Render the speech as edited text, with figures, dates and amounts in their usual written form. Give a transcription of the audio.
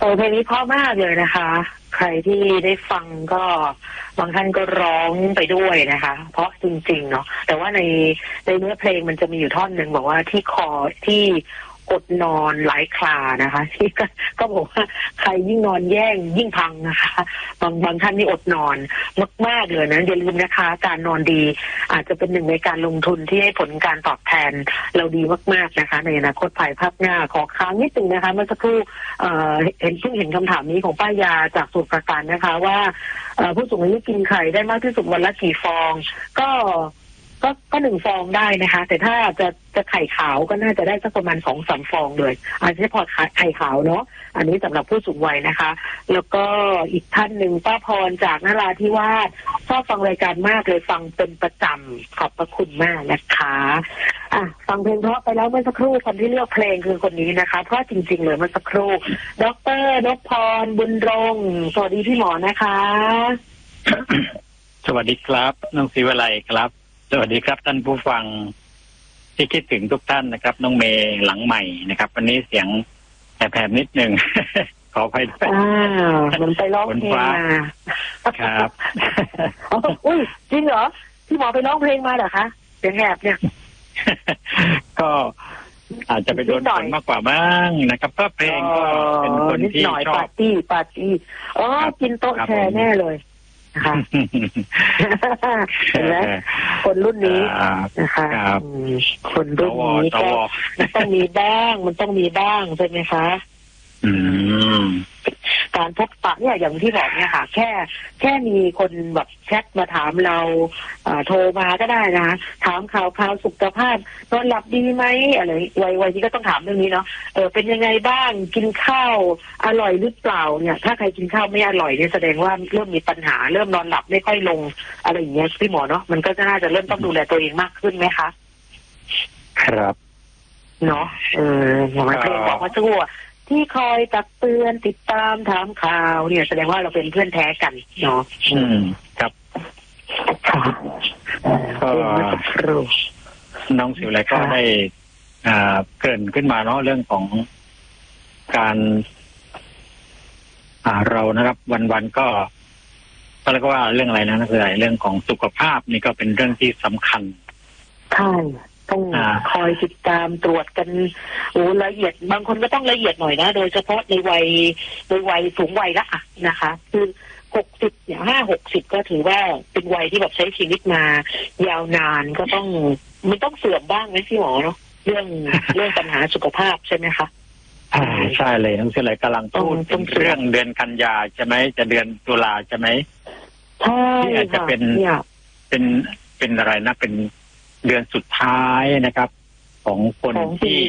เพลงนี้เพราะมากเลยนะคะ ใครที่ได้ฟังก็บางท่านก็ร้องไปด้วยนะคะ เพราะจริงๆเนาะแต่ว่าในเนื้อเพลงมันจะมีอยู่ท่อนหนึ่งบอกว่าที่คอที่อดนอนหลายคลานะคะที่ก็บอกว่าใครยิ่งนอนแย่งยิ่งพังนะคะบางท่านนี่อดนอนมากๆเลยนะอย่าลืมนะคะการนอนดีอาจจะเป็นหนึ่งในการลงทุนที่ให้ผลการตอบแทนเราดีมากๆนะคะในอนาคตภายภาคหน้าขอค้างนิดนึงนะคะเมื่อสักครู่เห็นคำถามนี้ของป้ายาจากสมุทรปราการนะคะว่าผู้สูงอายุกินไข่ได้มากที่สุดวันละกี่ฟองก็1 ฟองได้นะคะแต่ถ้าจะไข่ขาวก็น่าจะได้สักประมาณ2-3 ฟองเลยอาจจะพอไข่ขาวเนาะอันนี้สำหรับผู้สูงวัยนะคะแล้วก็อีกท่านหนึ่งป้าพรจากนราธิวาสชอบฟังรายการมากเลยฟังเป็นประจำขอบพระคุณมากนะคะฟังเพลงเพราะไปแล้วเมื่อสักครู่คนที่เลือกเพลงคือคนนี้นะคะเพราะจริงๆเลยเมื่อสักครู่ดร.นพพรบุญรงค์สวัสดีพี่หมอนะคะสวัสดีครับน้องศรีวิไลครับสวัสดีครับท่านผู้ฟังที่คิดถึงทุกท่านนะครับน้องเมย์หลังใหม่นะครับวันนี้เสียงแผบๆนิดนึง ขออภัยด้วยมันไปร้องเพลงมาครับอุ้ยจริงเหรอพี่หมอไปร้องเพลงมาเหรอคะเสียงแหบเนี่ยก็อาจจะไปโดนฝนมากกว่าบ้างนะครับก็เพลงก็เป็นคนที่ชอบปาร์ตี้กินโต๊ะแชร์แน่เลยนะคะเห็นไหมคนรุ่นนี้นะคะคนรุ่นนี้ก็มันต้องมีบ้างใช่ไหมคะการพบปะเนี่ยอย่างที่บอกเนี่ยค่ะแค่มีคนแบบแชทมาถามเราโทรมาก็ได้นะถามข่าวสุขภาพนอนหลับดีไหมอะไรวัยที่ก็ต้องถามเรื่องนี้เนาะเป็นยังไงบ้างกินข้าวอร่อยหรือเปล่าเนี่ยถ้าใครกินข้าวไม่อร่อยเนี่ยแสดงว่าเริ่มมีปัญหาเริ่มนอนหลับไม่ค่อยลงอะไรอย่างเงี้ยพี่หมอเนาะมันก็จะน่าจะเริ่มต้องดูแลตัวเองมากขึ้นไหมคะครับเนาะอย่างเพลงบอกว่าชั่วที่คอยตักเตือนติดตามถามข่าวเนี่ยแสดงว่าเราเป็นเพื่อนแท้กันเนาะครับก็น้องสิวอะไรก็ได้เกริ่นขึ้นมาเนาะเรื่องของการเรานะครับวันๆก็เรียกว่าเรื่องอะไรนะคืออะไรเรื่องของสุขภาพนี่ก็เป็นเรื่องที่สำคัญใช่ต้องคอยติดตามตรวจกันละเอียดบางคนก็ต้องละเอียดหน่อยนะโดยเฉพาะในวัยสูงวัยละนะคะคือ60อย่าง50-60ก็ถือว่าเป็นวัยที่แบบใช้ชีวิตมายาวนานก็ต้องมันต้องเสื่อมบ้างไหมพี่หมอเนาะเรื่องปัญหาสุขภาพใช่ไหมคะใช่เลยน้องเสลยกำลังพูดเรื่องเดือนกันยาใช่ไหมจะเดือนตุลาใช่ไหมใช่ที่อาจจะเป็นอะไรนะเป็นเดือนสุดท้ายนะครับของคนที่